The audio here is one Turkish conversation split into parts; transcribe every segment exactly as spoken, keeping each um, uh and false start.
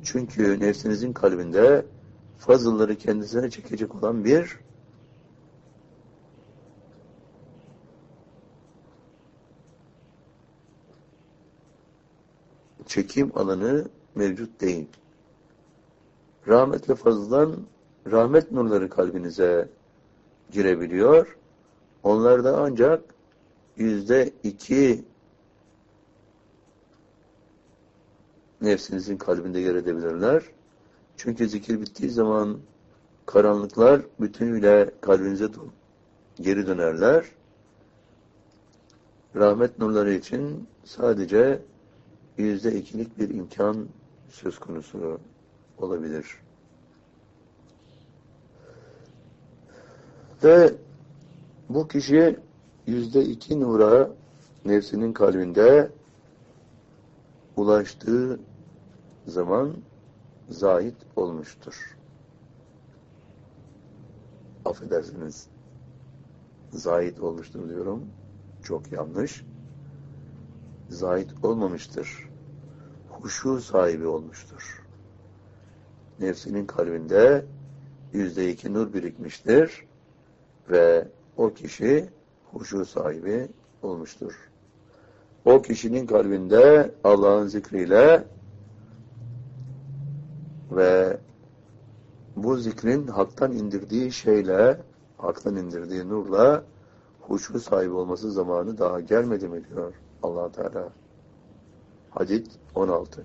Çünkü nefsinizin kalbinde fazılları kendisine çekecek olan bir çekim alanı mevcut değil. Rahmet ve fazıldan rahmet nurları kalbinize girebiliyor. Onlar da ancak yüzde iki nefsinizin kalbinde yer edebilirler. Çünkü zikir bittiği zaman karanlıklar bütünüyle kalbinize geri dönerler. Rahmet nurları için sadece yüzde ikilik bir imkan söz konusu olabilir. Ve bu kişi yüzde iki nura nefsinin kalbinde ulaştığı zaman zahid olmuştur. Affedersiniz. Zahid olmuştur diyorum. Çok yanlış. Zahid olmamıştır. Huşu sahibi olmuştur. Nefsinin kalbinde yüzde iki nur birikmiştir ve o kişi huşu sahibi olmuştur. O kişinin kalbinde Allah'ın zikriyle ve bu zikrin haktan indirdiği şeyle, haktan indirdiği nurla huşu sahibi olması zamanı daha gelmedi mi diyor Allah Teala. Hadid on altı.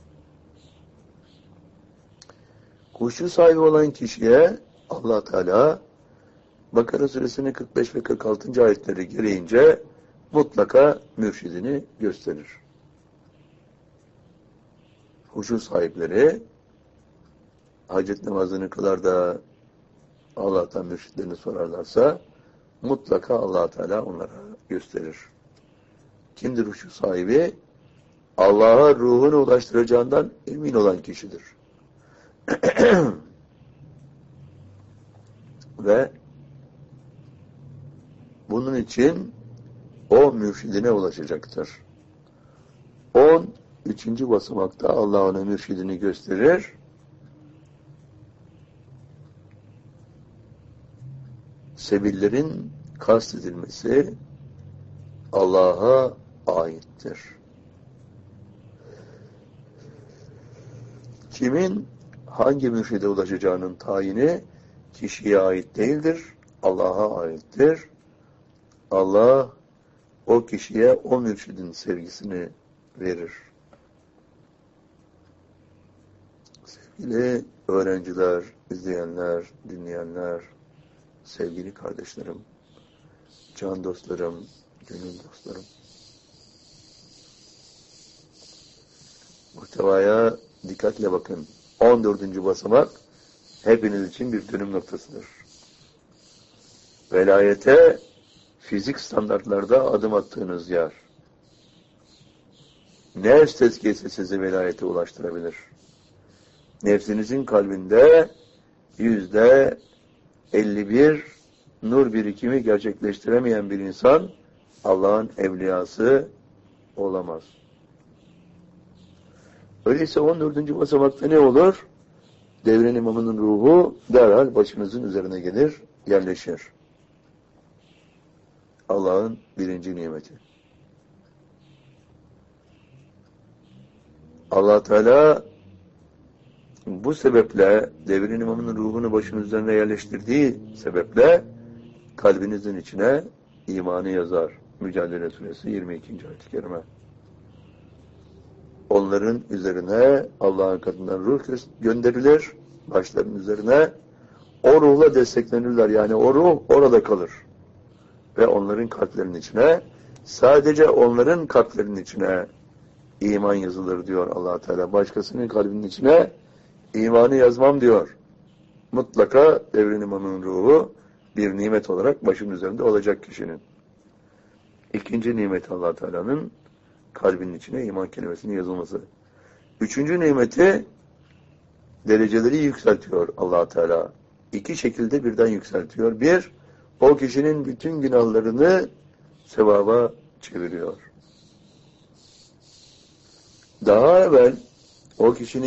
Huşu sahibi olan kişiye Allah Teala Bakara suresinin kırk beş ve kırk altıncı ayetleri gereğince mutlaka mürşidini gösterir. Huşu sahipleri hacet namazını kılar da Allah'tan mürşidlerini sorarlarsa mutlaka Allah Teala onlara gösterir. Kimdir huşu sahibi? Allah'a ruhunu ulaştıracağından emin olan kişidir. Ve bunun için o mürşidine ulaşacaktır. On üçüncü basamakta Allah ona mürşidini gösterir. Sebillerin kastedilmesi Allah'a aittir. Kimin hangi mürşide ulaşacağının tayini kişiye ait değildir, Allah'a aittir. Allah o kişiye o mürşidin sevgisini verir. Sevgili öğrenciler, izleyenler, dinleyenler, sevgili kardeşlerim, can dostlarım, gönül dostlarım. Muhtevaya dikkatle bakın. on dördüncü basamak hepiniz için bir dönüm noktasıdır. Velayete fizik standartlarda adım attığınız yer. Nefs tezkiyesi sizi velayete ulaştırabilir. Nefsinizin kalbinde yüzde elli bir nur birikimi gerçekleştiremeyen bir insan Allah'ın evliyası olamaz. Öyleyse on dördüncü basamakta ne olur? Devrin imamının ruhu derhal başınızın üzerine gelir, yerleşir. Allah'ın birinci nimeti. Allah Teala bu sebeple devrin imamının ruhunu başınız üzerine yerleştirdiği sebeple kalbinizin içine imanı yazar. Mücadele Suresi yirmi ikinci ayet-i kerime. Onların üzerine Allah'ın katından ruh gönderilir. Başlarının üzerine o ruhla desteklenirler. Yani o ruh orada kalır. Ve onların kalplerinin içine, sadece onların kalplerinin içine iman yazılır diyor Allah Teala. Başkasının kalbinin içine imanı yazmam diyor. Mutlaka devrin imamının ruhu bir nimet olarak başının üzerinde olacak kişinin. İkinci nimet Allah Teala'nın kalbinin içine iman kelimesinin yazılması. Üçüncü nimeti dereceleri yükseltiyor Allah Teala. İki şekilde birden yükseltiyor. Bir, o kişinin bütün günahlarını sevaba çeviriyor. Daha evvel o kişinin